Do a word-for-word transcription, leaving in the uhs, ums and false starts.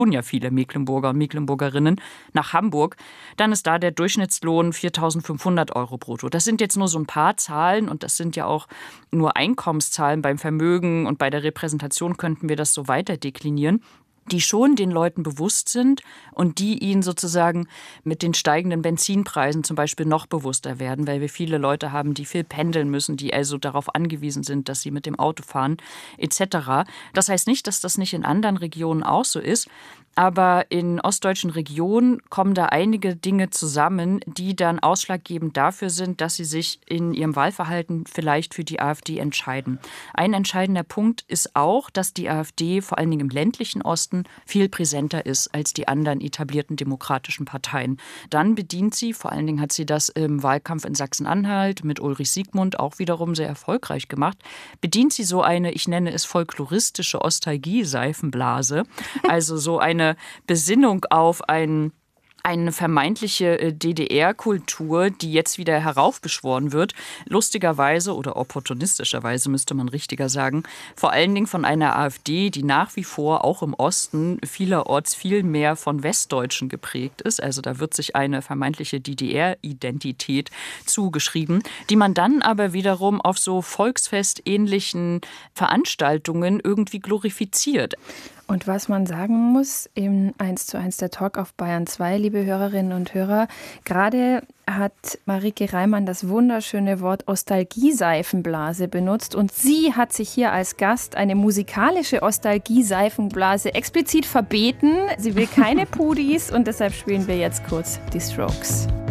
ja viele Mecklenburger und Mecklenburgerinnen nach Hamburg, dann ist da der Durchschnittslohn viertausendfünfhundert Euro brutto. Das sind jetzt nur so ein paar Zahlen und das sind ja auch nur Einkommenszahlen. Beim Vermögen und bei der Repräsentation könnten wir das so weiter deklinieren, die schon den Leuten bewusst sind und die ihnen sozusagen mit den steigenden Benzinpreisen zum Beispiel noch bewusster werden, weil wir viele Leute haben, die viel pendeln müssen, die also darauf angewiesen sind, dass sie mit dem Auto fahren et cetera. Das heißt nicht, dass das nicht in anderen Regionen auch so ist, aber in ostdeutschen Regionen kommen da einige Dinge zusammen, die dann ausschlaggebend dafür sind, dass sie sich in ihrem Wahlverhalten vielleicht für die AfD entscheiden. Ein entscheidender Punkt ist auch, dass die AfD vor allen Dingen im ländlichen Osten viel präsenter ist als die anderen etablierten demokratischen Parteien. Dann bedient sie, vor allen Dingen hat sie das im Wahlkampf in Sachsen-Anhalt mit Ulrich Siegmund auch wiederum sehr erfolgreich gemacht, bedient sie so eine, ich nenne es folkloristische Ostalgie-Seifenblase, also so eine eine Besinnung auf ein, eine vermeintliche D D R-Kultur, die jetzt wieder heraufbeschworen wird. Lustigerweise oder opportunistischerweise müsste man richtiger sagen, vor allen Dingen von einer AfD, die nach wie vor auch im Osten vielerorts viel mehr von Westdeutschen geprägt ist. Also da wird sich eine vermeintliche D D R-Identität zugeschrieben, die man dann aber wiederum auf so volksfestähnlichen Veranstaltungen irgendwie glorifiziert. Und was man sagen muss, im eins zu eins der Talk auf Bayern zwei, liebe Hörerinnen und Hörer, gerade hat Marike Reimann das wunderschöne Wort Ostalgie-Seifenblase benutzt und sie hat sich hier als Gast eine musikalische Ostalgie-Seifenblase explizit verbeten. Sie will keine Pudis und deshalb spielen wir jetzt kurz die Strokes.